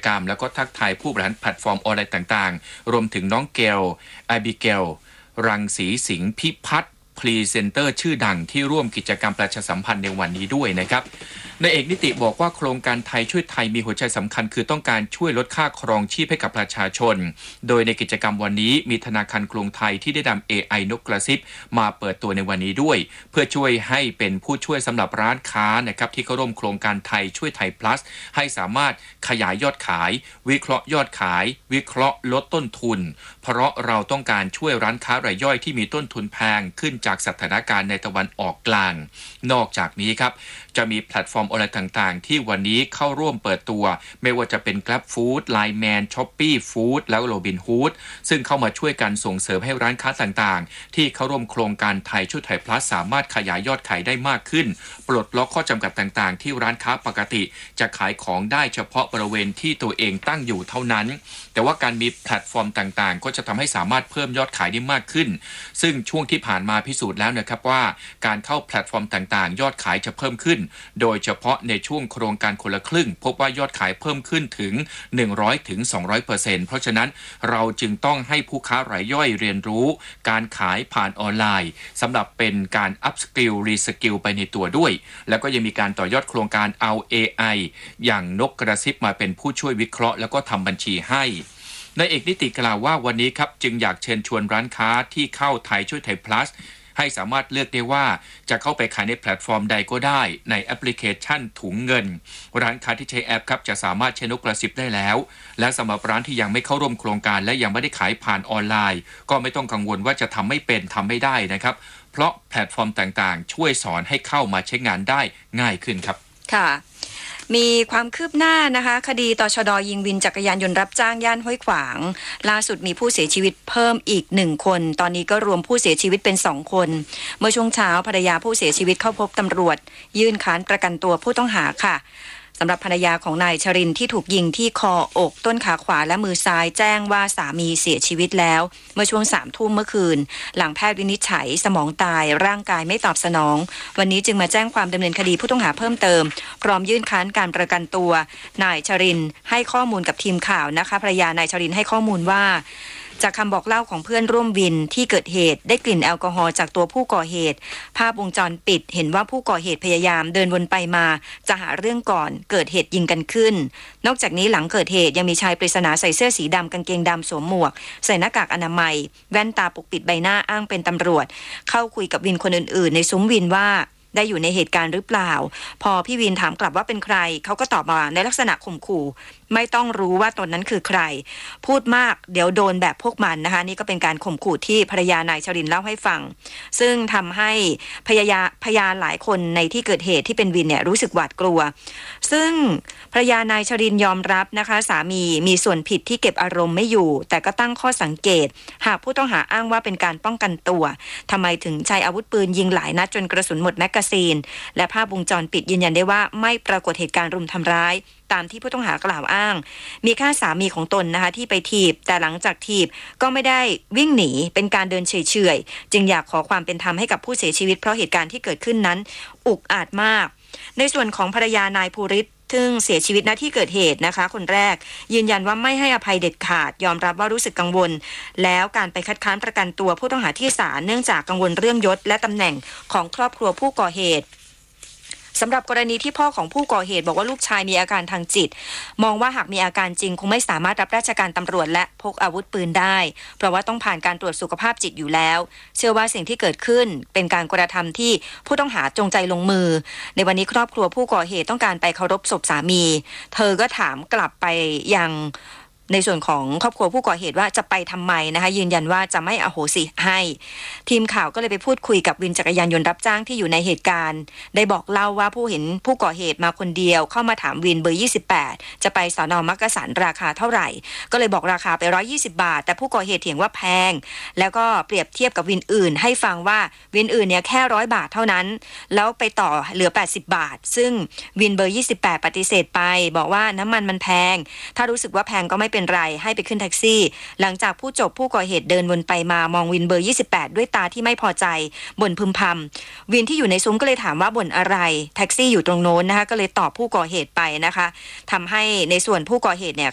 กรรมแล้วก็ทักทายผู้บริหารแพลตฟอร์มออนไลน์ต่างๆรวมถึงน้องเกลอาบิเกลรังสีสิงห์พิพัฒน์พรีเซนเตอร์ชื่อดังที่ร่วมกิจกรรมประชาสัมพันธ์ในวันนี้ด้วยนะครับนายเอกนิติบอกว่าโครงการไทยช่วยไทยมีหัวใจสำคัญคือต้องการช่วยลดค่าครองชีพให้กับประชาชนโดยในกิจกรรมวันนี้มีธนาคารกรุงไทยที่ได้นำ AI นกกระซิบมาเปิดตัวในวันนี้ด้วยเพื่อช่วยให้เป็นผู้ช่วยสำหรับร้านค้านะครับที่เข้าร่วมโครงการไทยช่วยไทย plus ให้สามารถขยายยอดขายวิเคราะห์ยอดขายวิเคราะห์ลดต้นทุนเพราะเราต้องการช่วยร้านค้ารายย่อยที่มีต้นทุนแพงขึ้นจากสถานการณ์ในตะวันออกกลางนอกจากนี้ครับจะมีแพลตฟอร์มออนไลน์ต่างๆที่วันนี้เข้าร่วมเปิดตัวไม่ว่าจะเป็น Grab Food Line Man Shopee Food แล้ว Robinhood ซึ่งเข้ามาช่วยกันส่งเสริมให้ร้านค้าต่างๆที่เข้าร่วมโครงการไทยช่วยไทย plus สามารถขยายยอดขายได้มากขึ้นปลดล็อกข้อจำกัดต่างๆที่ร้านค้าปกติจะขายของได้เฉพาะบริเวณที่ตัวเองตั้งอยู่เท่านั้นแต่ว่าการมีแพลตฟอร์มต่างๆก็จะทำให้สามารถเพิ่มยอดขายได้มากขึ้นซึ่งช่วงที่ผ่านมาพิสูจน์แล้วนะครับว่าการเข้าแพลตฟอร์มต่างๆยอดขายจะเพิ่มขึ้นโดยเฉพาะในช่วงโครงการคนละครึ่งพบว่ายอดขายเพิ่มขึ้นถึง 100-200% เพราะฉะนั้นเราจึงต้องให้ผู้ค้ารายย่อยเรียนรู้การขายผ่านออนไลน์สำหรับเป็นการ up skill re skill ไปในตัวด้วยแล้วก็ยังมีการต่อยอดโครงการเอา AI อย่างนกกระซิบมาเป็นผู้ช่วยวิเคราะห์แล้วก็ทำบัญชีให้นายเอกนิติกล่าวว่าวันนี้ครับจึงอยากเชิญชวนร้านค้าที่เข้าไทยช่วยไทย plusให้สามารถเลือกได้ว่าจะเข้าไปขายในแพลตฟอร์มใดก็ได้ในแอปพลิเคชันถุงเงินร้านค้าที่ใช้แอปครับจะสามารถใช้นกกระซิบได้แล้วและสำหรับร้านที่ยังไม่เข้าร่วมโครงการและยังไม่ได้ขายผ่านออนไลน์ก็ไม่ต้องกังวลว่าจะทำไม่เป็นทำไม่ได้นะครับเพราะแพลตฟอร์มต่างๆช่วยสอนให้เข้ามาใช้งานได้ง่ายขึ้นครับค่ะมีความคืบหน้านะคะคดีตชด.ยิงวินจักรยานยนต์รับจ้างย่านห้วยขวางล่าสุดมีผู้เสียชีวิตเพิ่มอีก1คนตอนนี้ก็รวมผู้เสียชีวิตเป็น2คนเมื่อช่วงเช้าภรรยาผู้เสียชีวิตเข้าพบตำรวจยื่นค้านประกันตัวผู้ต้องหาค่ะสำหรับภรรยาของนายชรินทร์ที่ถูกยิงที่คออกต้นขาขวาและมือซ้ายแจ้งว่าสามีเสียชีวิตแล้วเมื่อช่วง 3 ทุ่มเมื่อคืนหลังแพทย์วินิจฉัยสมองตายร่างกายไม่ตอบสนองวันนี้จึงมาแจ้งความดำเนินคดีผู้ต้องหาเพิ่มเติมพร้อมยื่นค้านการประกันตัวนายชรินทร์ให้ข้อมูลกับทีมข่าวนะคะภรรยานายชรินทร์ให้ข้อมูลว่าจากคำบอกเล่าของเพื่อนร่วมวินที่เกิดเหตุได้กลิ่นแอลกอฮอล์จากตัวผู้ก่อเหตุภาพวงจรปิดเห็นว่าผู้ก่อเหตุพยายามเดินวนไปมาจะหาเรื่องก่อนเกิดเหตุยิงกันขึ้นนอกจากนี้หลังเกิดเหตุยังมีชายปริศนาใส่เสื้อสีดำกางเกงดำสวมหมวกใส่หน้ากากอนามัยแว่นตาปกปิดใบหน้าอ้างเป็นตำรวจเข้าคุยกับวินคนอื่นๆในซุ้มวินว่าได้อยู่ในเหตุการณ์หรือเปล่าพอพี่วินถามกลับว่าเป็นใครเขาก็ตอบมาในลักษณะข่มขู่ไม่ต้องรู้ว่าตนนั้นคือใครพูดมากเดี๋ยวโดนแบบพวกมันนะคะนี่ก็เป็นการข่มขู่ที่ภรรยานายชรินทร์เล่าให้ฟังซึ่งทำให้พยานหลายคนในที่เกิดเหตุที่เป็นวินเนี่ยรู้สึกหวาดกลัวซึ่งภรรยานายชรินทร์ยอมรับนะคะสามีส่วนผิดที่เก็บอารมณ์ไม่อยู่แต่ก็ตั้งข้อสังเกตหากผู้ต้องหาอ้างว่าเป็นการป้องกันตัวทำไมถึงใช้อาวุธปืนยิงหลายนัดจนกระสุนหมดแมกกาซีนและภาพวงจรปิดยืนยันได้ว่าไม่ปรากฏเหตุการณ์รุมทำร้ายตามที่ผู้ต้องหากล่าวอ้างมีแค่สามีของตนนะคะที่ไปถีบแต่หลังจากถีบก็ไม่ได้วิ่งหนีเป็นการเดินเฉยๆจึงอยากขอความเป็นธรรมให้กับผู้เสียชีวิตเพราะเหตุการณ์ที่เกิดขึ้นนั้นอุกอาจมากในส่วนของภรรยานายภูริศซึ่งเสียชีวิตณที่เกิดเหตุนะคะคนแรกยืนยันว่าไม่ให้อภัยเด็ดขาดยอมรับว่ารู้สึกกังวลแล้วการไปคัดค้านประกันตัวผู้ต้องหาที่ศาลเนื่องจากกังวลเรื่องยศและตำแหน่งของครอบครัวผู้ก่อเหตุสำหรับกรณีที่พ่อของผู้ก่อเหตุบอกว่าลูกชายมีอาการทางจิตมองว่าหากมีอาการจริงคงไม่สามารถรับราชการตำรวจและพกอาวุธปืนได้เพราะว่าต้องผ่านการตรวจสุขภาพจิตอยู่แล้วเชื่อว่าสิ่งที่เกิดขึ้นเป็นการกระทำที่ผู้ต้องหาจงใจลงมือในวันนี้ครอบครัวผู้ก่อเหตุต้องการไปเคารพศพสามีเธอก็ถามกลับไปยังในส่วนของครอบครัวผู้ก่อเหตุว่าจะไปทำไมนะคะยืนยันว่าจะไม่อโหสิให้ทีมข่าวก็เลยไปพูดคุยกับวินจักรยานยนต์รับจ้างที่อยู่ในเหตุการณ์ได้บอกเล่าว่าผู้เห็นผู้ก่อเหตุมาคนเดียวเข้ามาถามวินเบอร์28จะไปสน.มักกะสันราคาเท่าไหร่ก็เลยบอกราคาไป120 บาทแต่ผู้ก่อเหตุเถียงว่าแพงแล้วก็เปรียบเทียบกับวินอื่นให้ฟังว่าวินอื่นเนี่ยแค่100 บาทเท่านั้นแล้วไปต่อเหลือ80 บาทซึ่งวินเบอร์28ปฏิเสธไปบอกว่าน้ำมันแพงถ้ารู้สึกว่าแพงก็ไม่เป็นไรให้ไปขึ้นแท็กซี่หลังจากผู้ก่อเหตุเดินวนไปมามองวินเบอร์28ด้วยตาที่ไม่พอใจบ่นพึมพำวินที่อยู่ในซุ้มก็เลยถามว่าบ่นอะไรแท็กซี่อยู่ตรงโน้นนะคะก็เลยตอบผู้ก่อเหตุไปนะคะทำให้ในส่วนผู้ก่อเหตุเนี่ย